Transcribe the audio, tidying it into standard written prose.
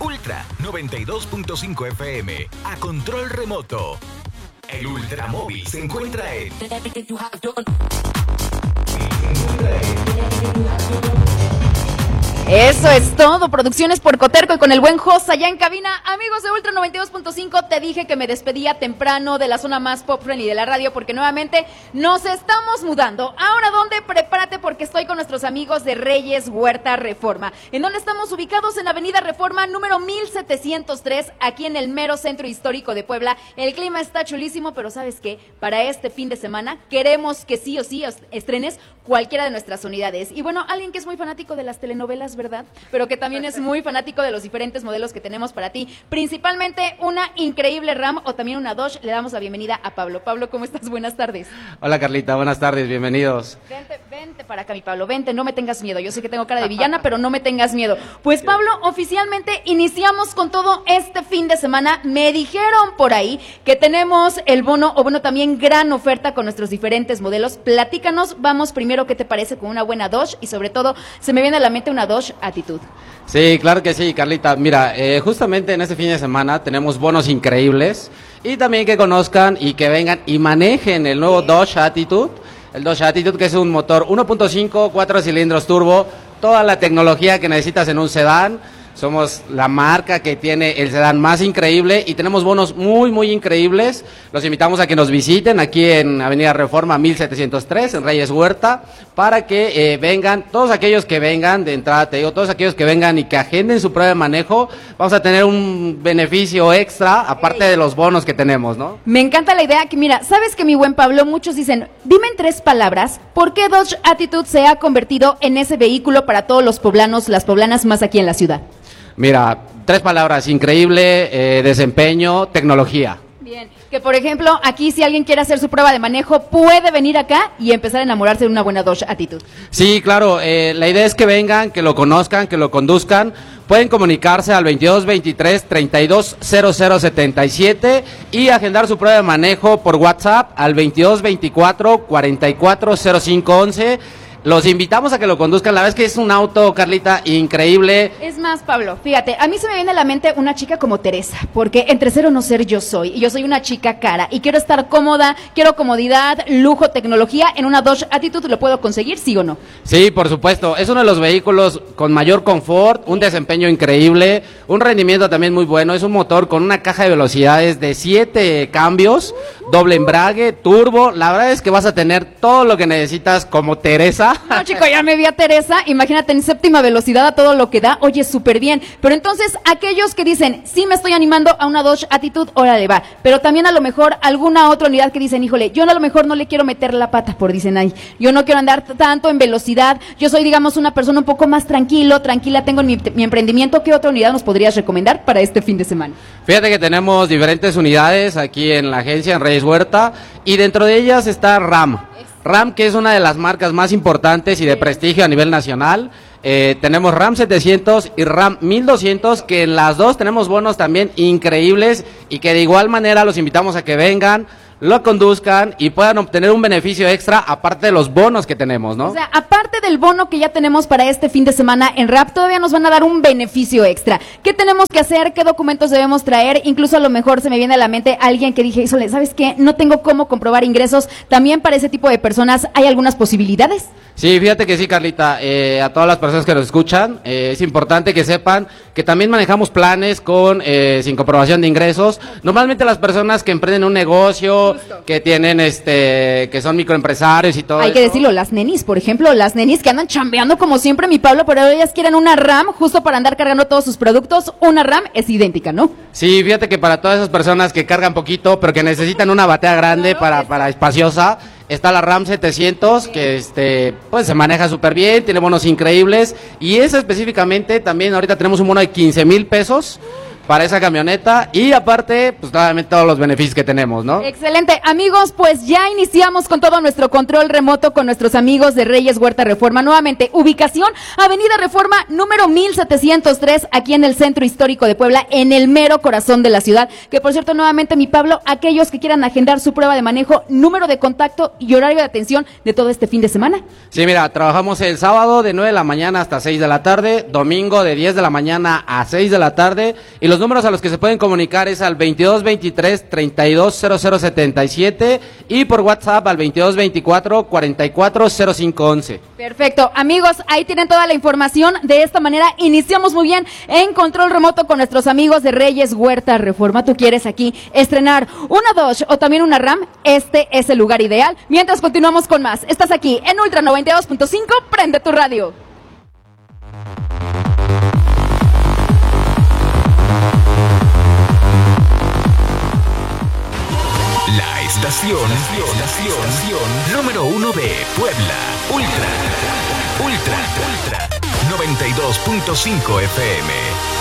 Ultra 92.5 FM a control remoto. El Ultramóvil se encuentra en... Eso es todo, Producciones por Coterco y con el buen Josa ya en cabina. Amigos de Ultra 92.5, te dije que me despedía temprano de la zona más pop friendly de la radio porque nuevamente nos estamos mudando. ¿Ahora dónde? Prepárate porque estoy con nuestros amigos de Reyes Huerta Reforma. ¿En dónde estamos ubicados? En Avenida Reforma número 1703, aquí en el mero centro histórico de Puebla. El clima está chulísimo, pero ¿sabes qué? Para este fin de semana queremos que sí o sí estrenes cualquiera de nuestras unidades. Y bueno, alguien que es muy fanático de las telenovelas, ¿verdad? Pero que también es muy fanático de los diferentes modelos que tenemos para ti, principalmente una increíble RAM o también una Dodge. Le damos la bienvenida a Pablo. Pablo, ¿cómo estás? Buenas tardes. Hola Carlita, buenas tardes, bienvenidos. Vente para acá, mi Pablo, vente, no me tengas miedo. Yo sé que tengo cara de villana, pero no me tengas miedo. Pues Pablo, oficialmente iniciamos con todo este fin de semana. Me dijeron por ahí que tenemos el bono, o bueno, también gran oferta con nuestros diferentes modelos. Platícanos, vamos primero, ¿qué te parece con una buena Dodge? Y sobre todo, se me viene a la mente una Dodge Attitude. Sí, claro que sí, Carlita. Mira, justamente en este fin de semana tenemos bonos increíbles y también que conozcan y que vengan y manejen el nuevo Dodge Attitude. El Dodge Attitude, que es un motor 1.5, 4 cilindros turbo, toda la tecnología que necesitas en un sedán. Somos la marca que tiene el sedán más increíble y tenemos bonos muy, muy increíbles. Los invitamos a que nos visiten aquí en Avenida Reforma 1703, en Reyes Huerta, para que vengan, todos aquellos que vengan, de entrada te digo, todos aquellos que vengan y que agenden su prueba de manejo, vamos a tener un beneficio extra, aparte de los bonos que tenemos, ¿no? Me encanta la idea que, mira, sabes que mi buen Pablo, muchos dicen, dime en 3 palabras, ¿por qué Dodge Attitude se ha convertido en ese vehículo para todos los poblanos, las poblanas más aquí en la ciudad? Mira, 3 palabras, increíble, desempeño, tecnología. Bien, que por ejemplo, aquí si alguien quiere hacer su prueba de manejo, puede venir acá y empezar a enamorarse de una buena Dodge Attitude. Sí, claro, la idea es que vengan, que lo conozcan, que lo conduzcan. Pueden comunicarse al 2223-320077 y agendar su prueba de manejo por WhatsApp al 2224-440511. Los invitamos a que lo conduzcan, la verdad es que es un auto, Carlita, increíble. Es más, Pablo, fíjate, a mí se me viene a la mente una chica como Teresa, porque entre ser o no ser yo soy, y yo soy una chica cara, y quiero estar cómoda, quiero comodidad, lujo, tecnología, en una Dodge Attitude, ¿lo puedo conseguir, sí o no? Sí, por supuesto, es uno de los vehículos con mayor confort, un desempeño increíble, un rendimiento también muy bueno, es un motor con una caja de velocidades de 7 cambios, doble embrague, turbo, la verdad es que vas a tener todo lo que necesitas como Teresa. No, chico, ya me vi a Teresa, imagínate en 7ª velocidad a todo lo que da, oye, súper bien, pero entonces aquellos que dicen, sí me estoy animando a una Dodge Attitude, órale va, pero también a lo mejor alguna otra unidad que dicen, híjole, yo a lo mejor no le quiero meter la pata, por dicen ahí, yo no quiero andar tanto en velocidad, yo soy, digamos, una persona un poco más tranquila, tengo mi emprendimiento, ¿qué otra unidad nos podrías recomendar para este fin de semana? Fíjate que tenemos diferentes unidades aquí en la agencia, en Reyes Huerta, y dentro de ellas está RAM, que es una de las marcas más importantes y de prestigio a nivel nacional. Tenemos RAM 700 y RAM 1200, que en las dos tenemos bonos también increíbles y que de igual manera los invitamos a que vengan, lo conduzcan y puedan obtener un beneficio extra aparte de los bonos que tenemos, ¿no? O sea, aparte del bono que ya tenemos para este fin de semana en RAP, todavía nos van a dar un beneficio extra. ¿Qué tenemos que hacer? ¿Qué documentos debemos traer? Incluso a lo mejor se me viene a la mente alguien que dije, híjole, ¿sabes qué? No tengo cómo comprobar ingresos. También para ese tipo de personas, ¿hay algunas posibilidades? Sí, fíjate que sí, Carlita, a todas las personas que nos escuchan, es importante que sepan que también manejamos planes con sin comprobación de ingresos. Normalmente las personas que emprenden un negocio, justo, que tienen que son microempresarios y todo hay eso. Que decirlo, las nenis, por ejemplo, las nenis que andan chambeando como siempre, mi Pablo, pero ellas quieren una RAM justo para andar cargando todos sus productos, una RAM es idéntica, ¿no? Sí, fíjate que para todas esas personas que cargan poquito, pero que necesitan una batea grande para espaciosa, está la RAM 700, que pues se maneja súper bien, tiene bonos increíbles, y esa específicamente también ahorita tenemos un bono de 15,000 pesos para esa camioneta y aparte, pues obviamente todos los beneficios que tenemos, ¿no? Excelente. Amigos, pues ya iniciamos con todo nuestro control remoto con nuestros amigos de Reyes Huerta Reforma. Nuevamente, ubicación, Avenida Reforma número 1703, aquí en el Centro Histórico de Puebla, en el mero corazón de la ciudad. Que por cierto, nuevamente, mi Pablo, aquellos que quieran agendar su prueba de manejo, número de contacto y horario de atención de todo este fin de semana. Sí, mira, trabajamos el sábado de 9 de la mañana hasta 6 de la tarde, domingo de 10 de la mañana a 6 de la tarde, y los números a los que se pueden comunicar es al 2223-320077 y por WhatsApp al 2224-440511. Perfecto, amigos, ahí tienen toda la información. De esta manera iniciamos muy bien en control remoto con nuestros amigos de Reyes Huerta Reforma. Tú quieres aquí estrenar una Dodge o también una Ram, este es el lugar ideal. Mientras continuamos con más, estás aquí en Ultra 92.5, prende tu radio. La estación número 1 de Puebla. Ultra 92.5 FM.